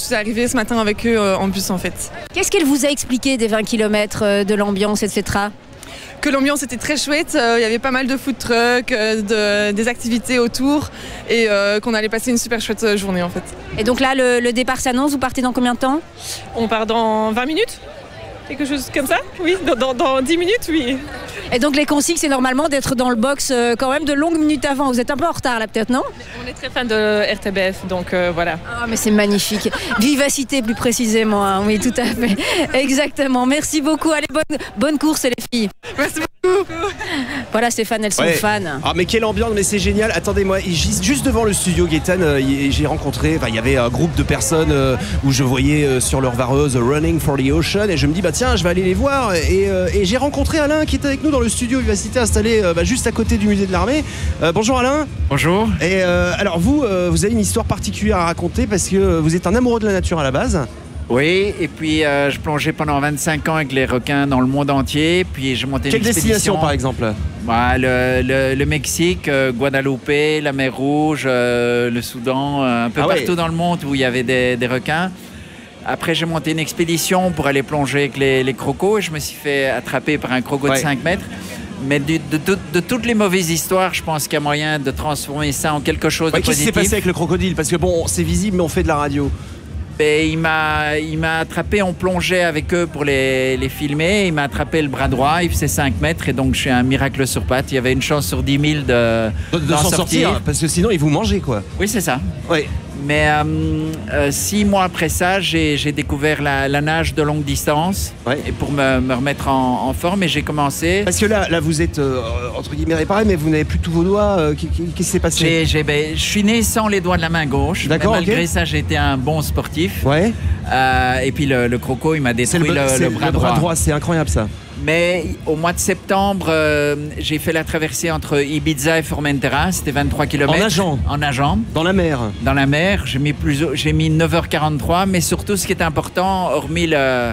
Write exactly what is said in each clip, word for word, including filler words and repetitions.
suis arrivée ce matin avec eux euh, en bus en fait. Qu'est-ce qu'elle vous a expliqué des vingt kilomètres, euh, de l'ambiance, et cetera? Que l'ambiance était très chouette, il euh, y avait pas mal de food trucks, euh, de, des activités autour et euh, qu'on allait passer une super chouette journée en fait. Et donc là, le, le départ s'annonce, vous partez dans combien de temps? On part dans vingt minutes? Quelque chose comme ça? Oui, dans, dans, dans dix minutes, oui. Et donc les consignes, c'est normalement d'être dans le box euh, quand même de longues minutes avant. Vous êtes un peu en retard là peut-être, non? On est très fan de R T B F, donc euh, voilà. Ah mais c'est magnifique. Vivacité plus précisément, hein. Oui tout à fait. Exactement. Merci beaucoup. Allez, bonne, bonne course les filles. Merci beaucoup. Voilà Stéphane, elles sont Ouais. fans. Ah mais quelle ambiance, mais c'est génial. Attendez-moi, juste juste devant le studio Gaëtan, euh, y- j'ai rencontré, enfin il y avait un groupe de personnes euh, où je voyais euh, sur leur vareuse Running for the Ocean et je me dis bah tiens je vais aller les voir et, euh, et j'ai rencontré Alain qui est avec nous dans le studio Vivacité installé euh, bah, juste à côté du musée de l'armée. Euh, bonjour Alain. Bonjour. Et euh, alors vous, euh, vous avez une histoire particulière à raconter parce que euh, vous êtes un amoureux de la nature à la base. Oui, et puis euh, je plongeais pendant vingt-cinq ans avec les requins dans le monde entier. Puis j'ai monté Quelle une expédition. destination par exemple? Bah, le, le- le Mexique, euh, Guadeloupe, la mer Rouge, euh, le Soudan, euh, un peu Ah ouais. partout dans le monde où il y avait des, des requins. Après, j'ai monté une expédition pour aller plonger avec les, les crocos et je me suis fait attraper par un croco Ouais. de cinq mètres. Mais du- de, de- de toutes les mauvaises histoires, je pense qu'il y a moyen de transformer ça en quelque chose Ouais, de qu'est-ce qui s'est positif. passé avec le crocodile? Parce que bon, c'est visible mais on fait de la radio. Ben, il m'a il m'a attrapé, on plongeait avec eux pour les, les filmer. Il m'a attrapé le bras droit, il faisait cinq mètres et donc je suis un miracle sur pattes. Il y avait une chance sur dix mille de, De, de d'en s'en sortir, parce que sinon ils vous mangez quoi. Oui, c'est ça. Ouais. Mais euh, euh, six mois après ça, j'ai j'ai découvert la, la nage de longue distance Ouais. et pour me, me remettre en, en forme. Et j'ai commencé. Parce que là, là vous êtes euh, entre guillemets réparé, mais vous n'avez plus tous vos doigts. euh, qu'est- Qu'est-ce qui s'est passé? J'ai- j'ai- ben, je suis né sans les doigts de la main gauche. D'accord, Mais malgré ok. ça, j'ai été un bon sportif. Ouais. Euh, et puis le, le croco, il m'a C'est détruit le, c'est le bras droit. c'est incroyable ça. Mais au mois de septembre, euh, j'ai fait la traversée entre Ibiza et Formentera. C'était vingt-trois kilomètres. En nageant. En nageant. Dans la mer. Dans la mer. J'ai mis, plus, j'ai mis neuf heures quarante-trois. Mais surtout, ce qui est important, hormis le,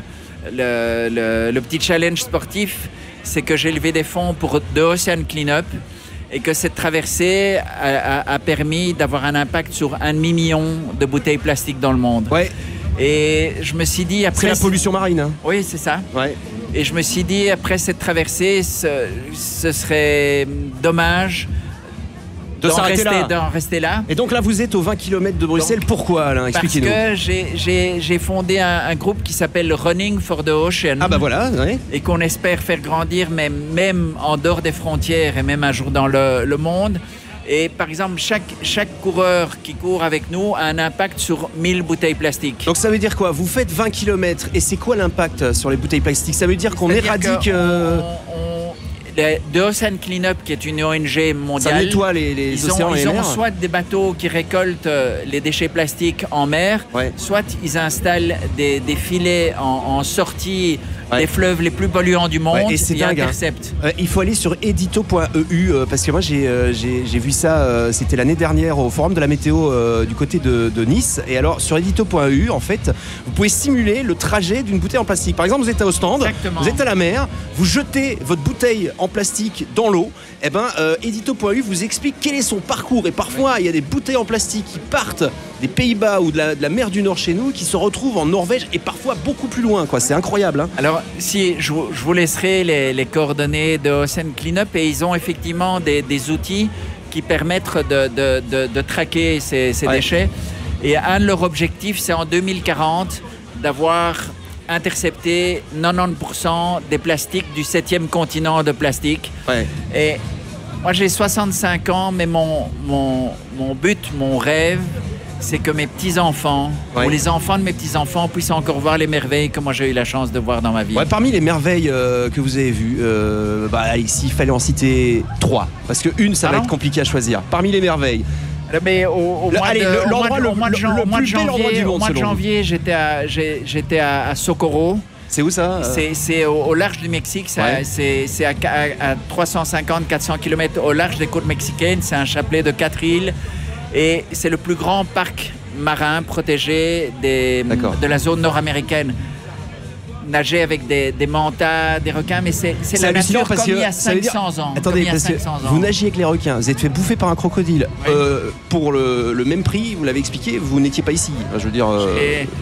le, le- le petit challenge sportif, c'est que j'ai levé des fonds pour The Ocean Cleanup. Et que cette traversée a, a- a permis d'avoir un impact sur un demi-million de bouteilles plastiques dans le monde. Ouais. Et je me suis dit après... C'est la pollution marine. Hein. Oui, c'est ça. Ouais. Et je me suis dit, après cette traversée, ce, ce serait dommage De d'en s'arrêter rester, là. d'en rester là. Et donc là, vous êtes aux vingt kilomètres de Bruxelles. Pourquoi, Alain? Parce Expliquez-nous. que j'ai- j'ai j'ai fondé un, un groupe qui s'appelle Running for the Ocean. Ah bah voilà, ouais. Et qu'on espère faire grandir même, même en dehors des frontières et même un jour dans le, le monde. Et par exemple, chaque, chaque coureur qui court avec nous a un impact sur mille bouteilles plastiques. Donc ça veut dire quoi? Vous faites vingt kilomètres et c'est quoi l'impact sur les bouteilles plastiques? Ça veut dire qu'on C'est-à-dire éradique... que euh, on- on- le- The Ocean Cleanup, qui est une O N G Ça mondiale, nettoie les, les ils océans ont, et les ils ont mers. soit des bateaux qui récoltent euh, les déchets plastiques en mer, Ouais. soit ils installent des, des filets en, en sortie Ouais. des fleuves les plus polluants du monde Ouais, et c'est et dingue, hein. interceptent. Euh, il faut aller sur edito point e u euh, parce que moi j'ai euh, j'ai j'ai vu ça, euh, c'était l'année dernière au forum de la météo euh, du côté de, de Nice. Et alors sur edito point e u, en fait, vous pouvez simuler le trajet d'une bouteille en plastique. Par exemple, vous êtes au stand, Exactement. vous êtes à la mer, vous jetez votre bouteille en plastique dans l'eau. Et ben euh, edito point e u vous explique quel est son parcours. Et parfois, il y a des bouteilles en plastique qui partent des Pays-Bas ou de la, de la mer du Nord chez nous, qui se retrouvent en Norvège et parfois beaucoup plus loin, quoi. C'est incroyable, hein. Alors, si je, vous- je vous laisserai les, les coordonnées de Ocean Cleanup et ils ont effectivement des, des outils qui permettent de, de, de, de traquer ces, ces Ouais. déchets. Et un de leurs objectifs, c'est en deux mille quarante d'avoir intercepté quatre-vingt-dix pour cent des plastiques du septième continent de plastique. Ouais. Et moi, j'ai soixante-cinq ans, mais mon, mon, mon but, mon rêve, c'est que mes petits-enfants, Ouais. ou les enfants de mes petits-enfants, puissent encore voir les merveilles que moi j'ai eu la chance de voir dans ma vie. Ouais, parmi les merveilles euh, que vous avez vues, euh, bah, ici, il fallait en citer trois. Parce que une, ça va Pardon être compliqué à choisir. Parmi les merveilles. Mais au, au Le- mois allez, de, le- au mois de- l'endroit le- au mois de jan- le au mois de plus bel endroit janvier, du monde, au mois de selon vous. janvier, j'étais à, j'ai- j'étais à, à Socorro. C'est où ça euh C'est, c'est au, au large du Mexique. Ça- Ouais. C'est, c'est à, à- à trois cent cinquante à quatre cents kilomètres au large des côtes mexicaines. C'est un chapelet de quatre îles. Et c'est le plus grand parc marin protégé des, D'accord. de la zone nord-américaine. Nager avec des, des mantas, des requins, mais c'est, c'est C'est la hallucinant nature parce comme que il y a ça veut dire- cinq cents ans. Attendez, comme il y a parce que cinq cents ans. vous nagiez avec les requins, vous êtes fait bouffer par un crocodile. Oui. Euh, pour le, le même prix, vous l'avez expliqué, vous n'étiez pas ici. Enfin, je veux dire. euh, Et